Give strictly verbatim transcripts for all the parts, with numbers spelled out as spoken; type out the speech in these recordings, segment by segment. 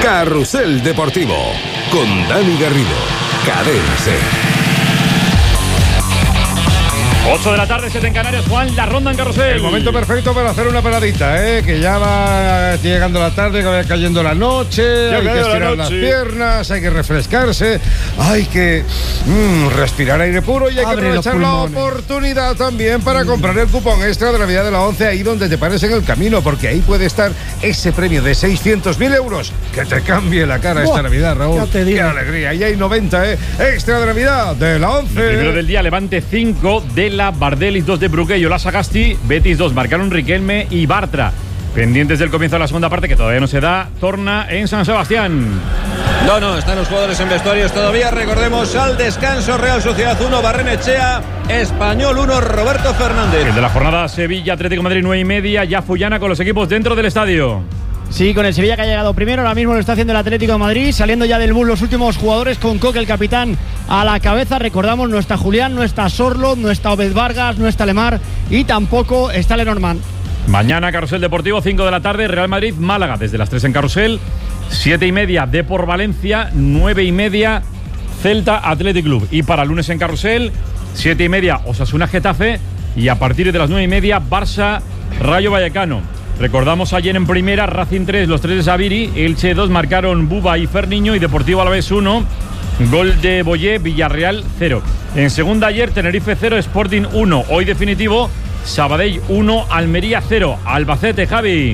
Carrusel Deportivo con Dani Garrido. Cadena Ser. ocho de la tarde, siete en Canarias. Juan, la ronda en Carrusel. El momento perfecto para hacer una paradita, ¿eh? Que ya va llegando la tarde, que va cayendo la noche. Ya hay que estirar las piernas, hay que refrescarse, hay que mmm, respirar aire puro y hay Abre que aprovechar la oportunidad también para comprar el cupón extra de Navidad de la once ahí donde te pares en el camino, porque ahí puede estar ese premio de seiscientos mil euros que te cambie la cara esta Navidad, Raúl. Ya te digo. Qué alegría. Y hay noventa, ¿eh? Extra de Navidad de la once. El primero del día, Levante cinco de la Bardelis, dos de Bruguello, la Sagasti, Betis dos, marcaron Riquelme y Bartra. Pendientes del comienzo de la segunda parte, que todavía no se da, torna en San Sebastián. No, no, están los jugadores en vestuarios todavía. Recordemos al descanso: Real Sociedad uno, Barrenechea, Español uno, Roberto Fernández. El de la jornada, Sevilla, Atlético de Madrid nueve y media, ya Fullana con los equipos dentro del estadio. Sí, con el Sevilla que ha llegado primero, ahora mismo lo está haciendo el Atlético de Madrid, saliendo ya del bus los últimos jugadores con Coque, el capitán, a la cabeza. Recordamos, no está Julián, no está Sorlo, no está Obed Vargas, no está Lemar y tampoco está Lenormand. Mañana Carrusel Deportivo, cinco de la tarde, Real Madrid, Málaga, desde las tres en Carrusel, siete y media, Depor Valencia, nueve y media, Celta Athletic Club. Y para lunes en Carrusel, siete y media, Osasuna Getafe y a partir de las nueve y media, Barça Rayo Vallecano. Recordamos ayer en primera, Racing tres, los tres de Sabiri, Elche dos, marcaron Buba y Ferniño y Deportivo Alavés uno, gol de Boyé, Villarreal cero. En segunda ayer, Tenerife cero, Sporting uno. Hoy definitivo, Sabadell uno, Almería cero. Albacete, Javi.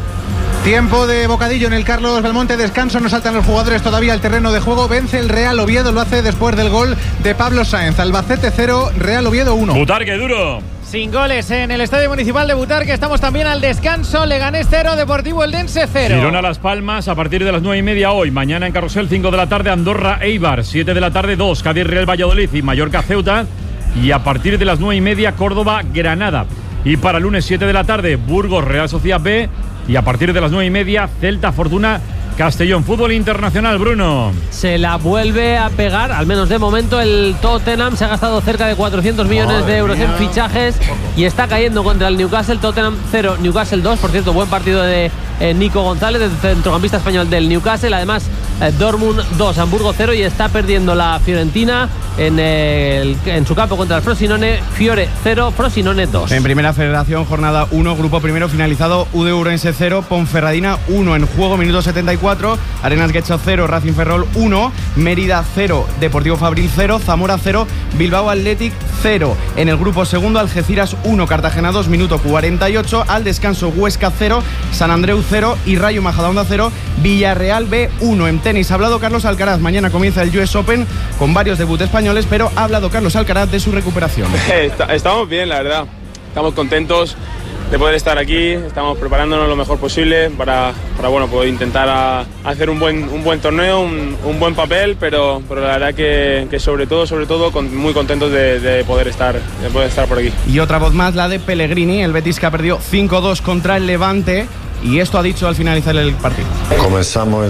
Tiempo de bocadillo en el Carlos Belmonte, descanso, no saltan los jugadores todavía al terreno de juego. Vence el Real Oviedo, lo hace después del gol de Pablo Sáenz. Albacete cero, Real Oviedo uno. Butarque, duro. Sin goles en el Estadio Municipal de Butarque, estamos también al descanso. Leganés cero, Deportivo Eldense cero. Girona Las Palmas a partir de las nueve y media hoy. Mañana en Carrusel, cinco de la tarde, Andorra Eibar, siete de la tarde, dos, Cádiz Real Valladolid y Mallorca Ceuta. Y a partir de las nueve y media, Córdoba Granada. Y para lunes, siete de la tarde, Burgos Real Sociedad B. Y a partir de las nueve y media, Celta Fortuna Castellón. Fútbol internacional, Bruno. Se la vuelve a pegar, al menos de momento, el Tottenham. Se ha gastado cerca de cuatrocientos millones Madre de euros mía. en fichajes y está cayendo contra el Newcastle. Tottenham cero, Newcastle dos. Por cierto, buen partido de eh, Nico González, del centrocampista español del Newcastle. Además, eh, Dortmund dos, Hamburgo cero, y está perdiendo la Fiorentina en, el, en su campo contra el Frosinone. Fiore cero, Frosinone dos. En Primera Federación, jornada uno, grupo primero finalizado, U D Ourense cero, Ponferradina uno en juego, minuto setenta y cuatro. Arenas Guecho cero, Racing Ferrol uno, Mérida cero, Deportivo Fabril cero, Zamora cero, Bilbao Athletic cero. En el grupo segundo, Algeciras uno, Cartagena dos, minuto cuarenta y ocho. Al descanso, Huesca cero, San Andreu cero y Rayo Majadahonda cero, Villarreal B uno. En tenis ha hablado Carlos Alcaraz. Mañana comienza el U S Open con varios debuts españoles, pero ha hablado Carlos Alcaraz de su recuperación. Estamos bien, la verdad. Estamos contentos de poder estar aquí, estamos preparándonos lo mejor posible para, para bueno, poder intentar a, hacer un buen, un buen torneo, un, un buen papel, pero, pero la verdad que, que sobre todo, sobre todo con, muy contentos de, de, poder estar, de poder estar por aquí. Y otra voz más, la de Pellegrini, el Betis que ha perdido cinco dos contra el Levante. Y esto ha dicho al finalizar el partido. Comenzamos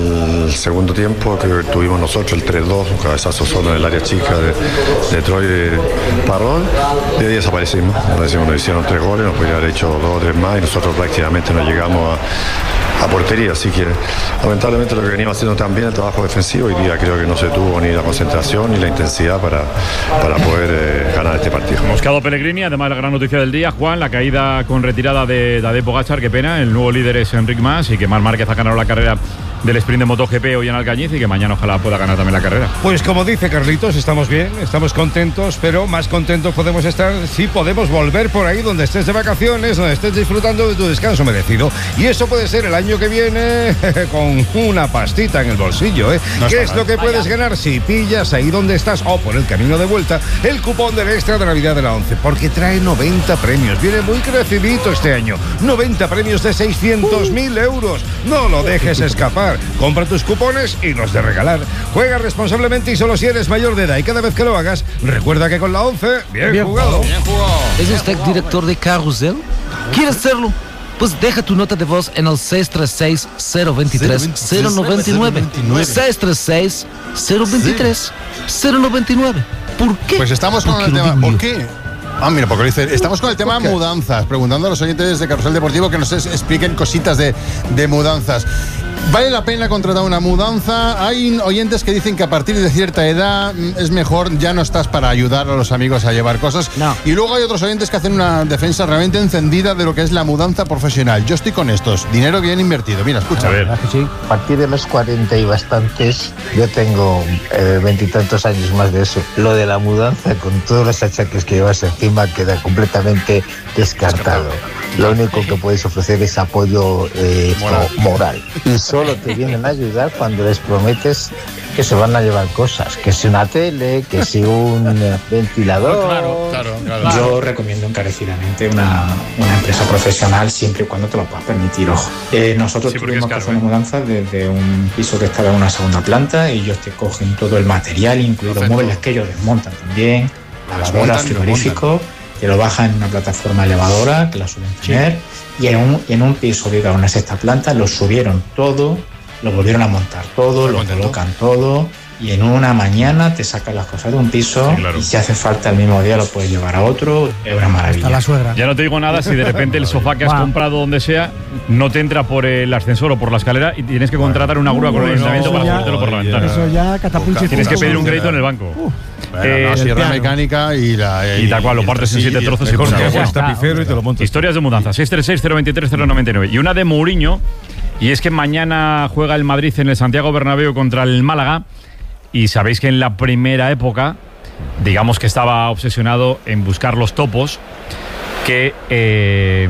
el segundo tiempo que tuvimos nosotros, el tres dos, un cabezazo solo en el área chica de, de Troy Parrón, y ahí desaparecimos. Desaparecimos, nos hicieron tres goles, nos podían haber hecho dos o tres más y nosotros prácticamente no llegamos a, a portería. Así que lamentablemente lo que venimos haciendo también el trabajo defensivo, hoy día creo que no se tuvo ni la concentración ni la intensidad para, para poder eh, ganar este partido. Moscado Pellegrini, además de la gran noticia del día, Juan, la caída con retirada de Tadej Pogačar, qué pena. El nuevo líder es Enric Mas y que Marc Márquez ha ganado la carrera del sprint de MotoGP hoy en Alcañiz y que mañana ojalá pueda ganar también la carrera. Pues como dice Carlitos, estamos bien, estamos contentos, pero más contentos podemos estar si podemos volver por ahí donde estés de vacaciones, donde estés disfrutando de tu descanso merecido. Y eso puede ser el año que viene con una pastita en el bolsillo, ¿eh? No ¿Qué es mal. Lo que puedes Vaya. ganar si pillas ahí donde estás o por el camino de vuelta el cupón del extra de Navidad de la once? Porque trae noventa premios, viene muy crecidito este año, noventa premios de seiscientos mil euros. No lo dejes escapar. Compra tus cupones y los de regalar. Juega responsablemente y solo si eres mayor de edad. Y cada vez que lo hagas, recuerda que con la once, bien, bien jugado. Bien jugado. ¿Es usted director de Carrusel? ¿Quiere hacerlo? Pues deja tu nota de voz en el seis tres seis, cero dos tres, cero nueve nueve. seis tres seis, cero dos tres, cero nueve nueve. ¿Por qué? Pues estamos con el tema. ¿Por qué? Ah, mira, porque dice, estamos con el tema mudanzas, preguntando a los oyentes de Carrusel Deportivo que nos expliquen cositas de, de mudanzas. ¿Vale la pena contratar una mudanza? Hay oyentes que dicen que a partir de cierta edad es mejor, ya no estás para ayudar a los amigos a llevar cosas. No. Y luego hay otros oyentes que hacen una defensa realmente encendida de lo que es la mudanza profesional. Yo estoy con estos. Dinero bien invertido. Mira, escucha. A ver. A partir de los cuarenta y bastantes, yo tengo veintitantos eh, años más de eso. Lo de la mudanza, con todos los achaques que llevas encima, queda completamente descartado. Lo único que puedes ofrecer es apoyo eh, moral. moral. Y solo te vienen a ayudar cuando les prometes que se van a llevar cosas, que si una tele, que si un ventilador. Claro, claro, claro. Yo recomiendo encarecidamente una, una empresa profesional siempre y cuando te lo puedas permitir, ojo. Eh, nosotros sí, tuvimos que hacer una mudanza desde un piso que estaba en una segunda planta y ellos te cogen todo el material, incluidos los muebles que ellos desmontan también, la lavadora, frigorífico, te lo bajan en una plataforma elevadora que la suelen tener, sí. y en un, en un piso que era una sexta planta lo subieron todo, lo volvieron a montar todo, lo colocan todo, y en una mañana te sacan las cosas de un piso, sí, claro. y si hace falta el mismo día lo puedes llevar a otro. Es una maravilla. La suegra. Ya no te digo nada si de repente el sofá que has wow. comprado donde sea no te entra por el ascensor o por la escalera y tienes que contratar una grúa uh, con el ayuntamiento no, para subírtelo por la ventana. Eso ya catapulta. Tienes que pedir un crédito en el banco. Uh. Bueno, eh, no, sierra mecánica y la... Y, y tal cual, lo partes en siete trozos y con el tapicero y te lo montas. Historias de mudanza, seis tres seis, cero dos tres, cero nueve nueve. Y una de Mourinho, y es que mañana juega el Madrid en el Santiago Bernabéu contra el Málaga, y sabéis que en la primera época, digamos que estaba obsesionado en buscar los topos que eh,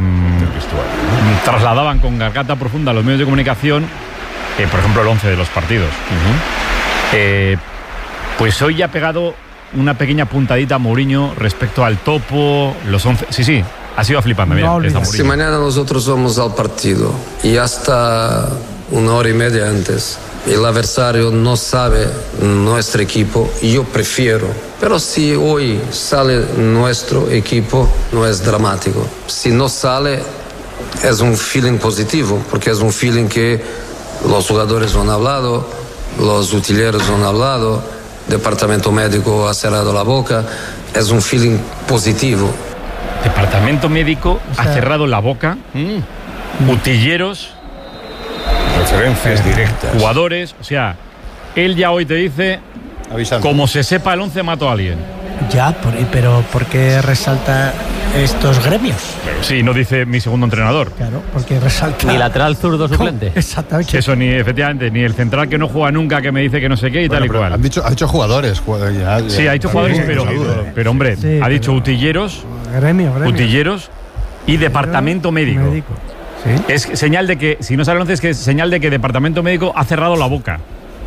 trasladaban con garganta profunda a los medios de comunicación, eh, por ejemplo el once de los partidos. Uh-huh. eh, pues hoy ya ha pegado una pequeña puntadita a Mourinho respecto al topo, los once. Sí, sí, ha sido flipando. Mira, no, está si mañana nosotros vamos al partido y hasta una hora y media antes el adversario no sabe nuestro equipo, yo prefiero. Pero si hoy sale nuestro equipo, no es dramático. Si no sale, es un feeling positivo, porque es un feeling que los jugadores han hablado, los utileros han hablado, departamento médico ha cerrado la boca, es un feeling positivo. Departamento médico o sea, ha cerrado la boca, mm. utilleros, referencias directas, jugadores, o sea, él ya hoy te dice, avisando, como se sepa el once mato a alguien. Ya, por, pero ¿por qué resalta estos gremios? Pero sí, no dice mi segundo entrenador. Claro, porque resalta... Ni lateral zurdo suplente. Exactamente. Eso, ni efectivamente, ni el central que no juega nunca, que me dice que no sé qué y bueno, tal y cual. Han dicho, ha dicho jugadores. Ya, ya, sí, ha dicho jugadores, pero, pero, pero hombre, sí, ha dicho pero, utilleros, gremio, gremio. utilleros y departamento médico. médico. ¿Sí? Es señal de que, si no sale el once, es que es señal de que departamento médico ha cerrado la boca.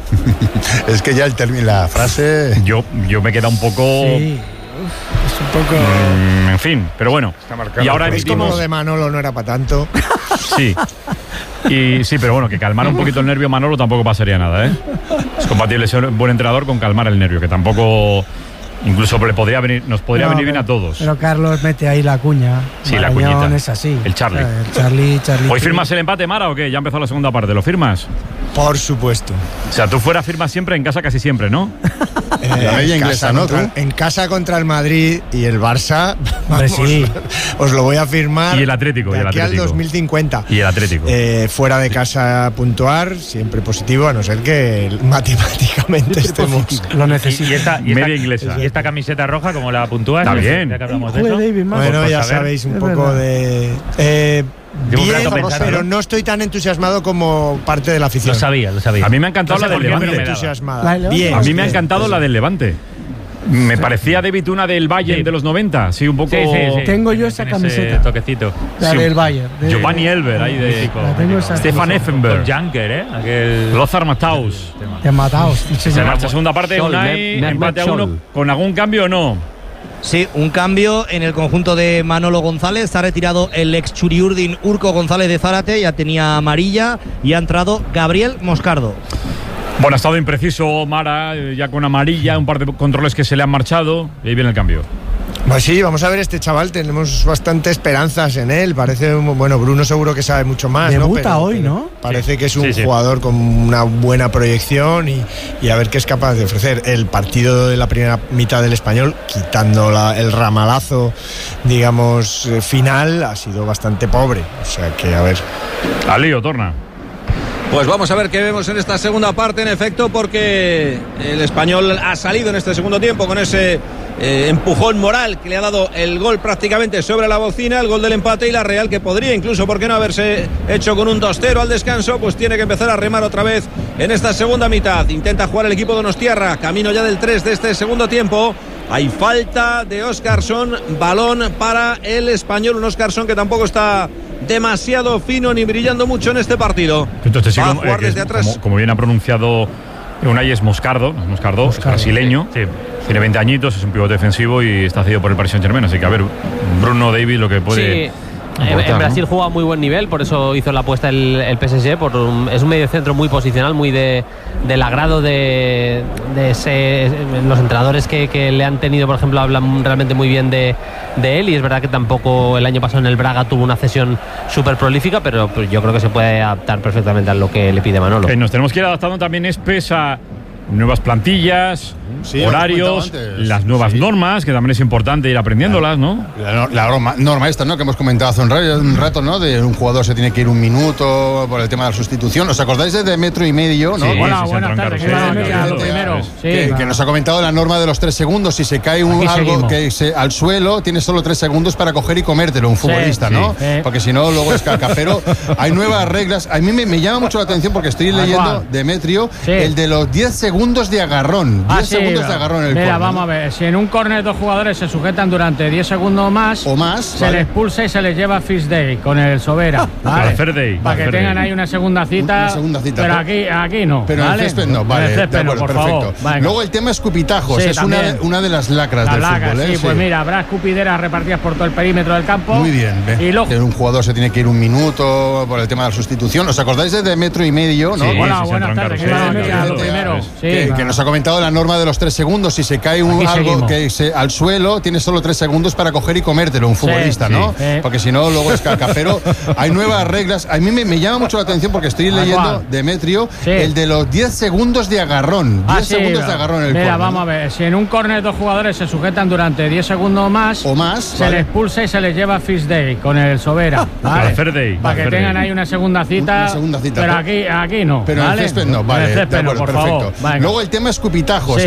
Es que ya el término, la frase... Yo, yo me queda un poco... Sí. Uf, es un poco... Mm, en fin, pero bueno. Y ahora emitimos... Es como lo de Manolo no era para tanto. Sí. Y sí, pero bueno, que calmar un poquito el nervio Manolo tampoco pasaría nada, ¿eh? Es compatible ser un buen entrenador con calmar el nervio, que tampoco... Incluso le podría venir, nos podría no, venir bien a todos. Pero Carlos mete ahí la cuña. Sí, Marañón, la cuñita. Es así. El Charlie. El Charlie, Charlie. ¿Hoy firmas el empate, Mara, o qué? Ya ha empezado la segunda parte. ¿Lo firmas? Por supuesto. O sea, tú fuera firmas siempre, en casa casi siempre, ¿no? Eh, la media inglesa, ¿no? Contra, en casa contra el Madrid y el Barça. Vamos, sí. Os lo voy a firmar. Y el Atlético. De y el aquí Atlético. al dos mil cincuenta. Y el Atlético. Eh, fuera de casa puntuar, siempre positivo, a no ser que matemáticamente estemos. Lo necesito. Y, y esta, y media esta, inglesa. Y esta camiseta roja, como la puntúas. Está bien. Ya que hablamos de eso. David, bueno, ya sabéis un poco de. Eh, Bien, pero no estoy tan entusiasmado como parte de la afición. Lo sabía, lo sabía. A mí me ha encantado no sé la del Levante. Entusiasmada. Bien. A mí me ha encantado la del Levante. Me sí. parecía David una del Bayern sí. de los noventa, sí, un poco... Sí, sí, sí. Tengo yo esa camiseta. Toquecito. La sí. del Bayern. De... Giovanni Elber, ahí de... Stefan Effenberg. Janker, ¿eh? Aquel... Lothar Matthaus. De Matthaus. Se marcha segunda parte, Unai, empate a uno. ¿Con algún cambio o no? Sí, un cambio en el conjunto de Manolo González. Está retirado el ex Churiurdin Urco González de Zárate, ya tenía amarilla, y ha entrado Gabriel Moscardo. Bueno, ha estado impreciso Mara, ya con amarilla, un par de controles que se le han marchado, y ahí viene el cambio. Pues sí, vamos a ver este chaval, tenemos bastante esperanzas en él, parece, bueno, Bruno seguro que sabe mucho más, debuta, ¿no? Pero, hoy, pero ¿no? Parece sí. que es un sí, sí. jugador con una buena proyección y, y a ver qué es capaz de ofrecer. El partido de la primera mitad del Español, quitando la, el ramalazo, digamos, final, ha sido bastante pobre, o sea que a ver. Al lío, torna. Pues vamos a ver qué vemos en esta segunda parte, en efecto, porque el Español ha salido en este segundo tiempo con ese eh, empujón moral que le ha dado el gol prácticamente sobre la bocina, el gol del empate, y la Real, que podría incluso, ¿por qué no haberse hecho con un dos cero al descanso? Pues tiene que empezar a remar otra vez en esta segunda mitad. Intenta jugar el equipo de Donostiarra, camino ya del tres de este segundo tiempo. Hay falta de Óscarson, balón para el Español, un Óscarson que tampoco está demasiado fino ni brillando mucho en este partido. Entonces, sí, Va a como, jugar eh, desde es, atrás. como, como bien ha pronunciado Unai, es Moscardo, Moscardo, es brasileño, sí. Tiene veinte añitos, es un pivote defensivo y está cedido por el Paris Saint-Germain, así que a ver, Bruno Davies lo que puede... Sí. En Brasil, ¿no?, juega a muy buen nivel, por eso hizo la apuesta el, el P S G. Por un, es un mediocentro muy posicional, muy de, del agrado de, de ese, los entrenadores que, que le han tenido, por ejemplo, hablan realmente muy bien de, de él. Y es verdad que tampoco el año pasado en el Braga tuvo una cesión súper prolífica, pero pues, yo creo que se puede adaptar perfectamente a lo que le pide Manolo. Eh, nos tenemos que ir adaptando también, Espes, a nuevas plantillas, sí, horarios, las nuevas sí. normas, que también es importante ir aprendiéndolas, ¿no? La, la norma, norma esta, ¿no?, que hemos comentado hace un rato, un rato, ¿no?, de un jugador se tiene que ir un minuto por el tema de la sustitución. ¿Os acordáis de, de metro y medio, no? Sí, Hola, sí, buenas tardes. Primero. Sí, que, claro. que nos ha comentado la norma de los tres segundos. Si se cae un, algo que se, al suelo, tienes solo tres segundos para coger y comértelo, un futbolista, sí, ¿no? Sí. Porque si no, luego es caca. Pero hay nuevas reglas. A mí me, me llama mucho la atención porque estoy leyendo Demetrio, sí. el de los diez segundos de agarrón. diez ah, sí, segundos de agarrón en el Mira, córner, vamos ¿no? a ver. Si en un córner dos jugadores se sujetan durante diez segundos más, o más, se vale. les expulsa y se les lleva Fish Day con el Sobera. ¿Vale? Fair day, para que fair tengan day. ahí una segunda cita. Una segunda cita. Pero aquí, aquí no. Pero ¿vale? en el césped no, vale. En el césped no, no, por perfecto. favor. Luego el tema escupitajos. Sí, es una, una de las lacras la del laca, fútbol. ¿eh? Sí, sí, pues mira, habrá escupideras repartidas por todo el perímetro del campo. Muy bien. Ve. Y luego... Un jugador se tiene que ir un minuto por el tema de la sustitución. ¿Os acordáis de metro y medio, no? Sí, Hola, sí, buenas tardes. Primero. Que, que nos ha comentado la norma de los tres segundos. Si se cae un, algo seguimos. que se, al suelo, tienes solo tres segundos para coger y comértelo, un futbolista, sí, ¿no? Sí. Porque si no, luego es caca. Pero hay nuevas reglas. A mí me, me llama mucho la atención porque estoy leyendo Demetrio, sí. el de los diez segundos de agarrón. diez ah, sí, segundos de agarrón en el Mira, córner, vamos ¿no? a ver. Si en un córner dos jugadores se sujetan durante diez segundos más, o más, se vale. les expulsa y se les lleva Fish Day con el Sobera. ¿Vale? Fair day, para que fair tengan day. ahí una segunda cita. Una segunda cita. Pero aquí, aquí no. Pero ¿vale? en el césped no, vale. En el césped de acuerdo, no, por perfecto. favor. Luego el tema escupitajos. Sí,